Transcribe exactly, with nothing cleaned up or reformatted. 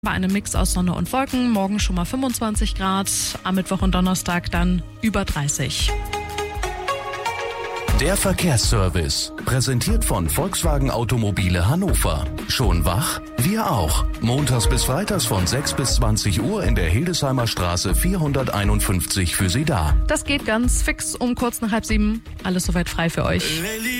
Bei einem Mix aus Sonne und Wolken, morgen schon mal fünfundzwanzig Grad, am Mittwoch und Donnerstag dann über dreißig. Der Verkehrsservice, präsentiert von Volkswagen Automobile Hannover. Schon wach? Wir auch. Montags bis freitags von sechs bis zwanzig Uhr in der Hildesheimer Straße vierhunderteinundfünfzig für Sie da. Das geht ganz fix um kurz nach halb sieben. Alles soweit frei für euch.